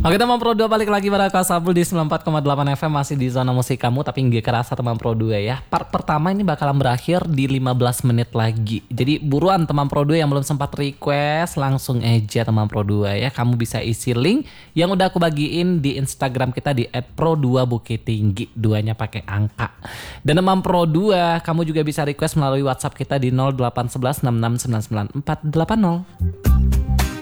Oke teman Pro 2, balik lagi pada Kasabul di 94,8 FM. Masih di zona musik kamu, tapi nggak kerasa teman Pro 2 ya. Part pertama ini bakalan berakhir di 15 menit lagi. Jadi buruan teman Pro 2 yang belum sempat request, langsung aja teman Pro 2 ya. Kamu bisa isi link yang udah aku bagiin di Instagram kita di @pro2bukittinggi, duanya pakai angka. Dan teman Pro 2, kamu juga bisa request melalui WhatsApp kita di 0811 6699 480.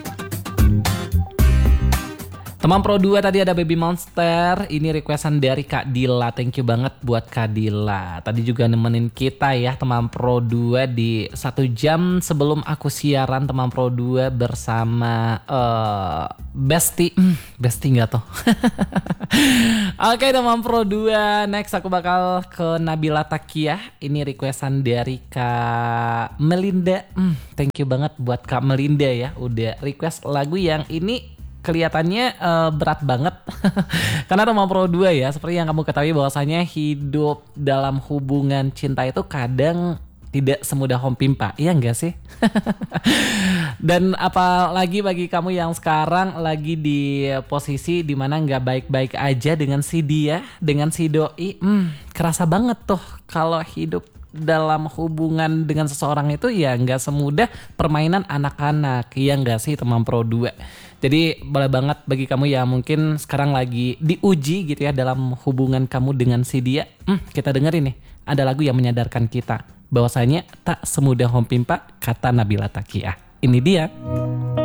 Teman Pro 2 tadi ada Baby Monster. Ini requestan dari Kak Dila. Thank you banget buat Kak Dila. Tadi juga nemenin kita ya teman Pro 2 di 1 jam sebelum aku siaran teman Pro 2 bersama Besti. Besti gak tuh? Oke teman Pro 2. Next aku bakal ke Nabila Takiah. Ini requestan dari Kak Melinda. Thank you banget buat Kak Melinda ya. Udah request lagu yang ini kelihatannya berat banget. Karena teman Pro 2 ya, seperti yang kamu ketahui bahwasanya hidup dalam hubungan cinta itu kadang tidak semudah Home Pimpa, iya enggak sih? Dan apalagi bagi kamu yang sekarang lagi di posisi dimana nggak baik-baik aja dengan si dia, dengan si doi, kerasa banget tuh kalau hidup dalam hubungan dengan seseorang itu ya nggak semudah permainan anak-anak, ya nggak sih teman Pro 2. Jadi boleh banget bagi kamu yang mungkin sekarang lagi diuji gitu ya dalam hubungan kamu dengan si dia, kita dengerin nih, ada lagu yang menyadarkan kita bahwasanya tak semudah Home Pimpa, kata Nabila Takiah. Ini dia.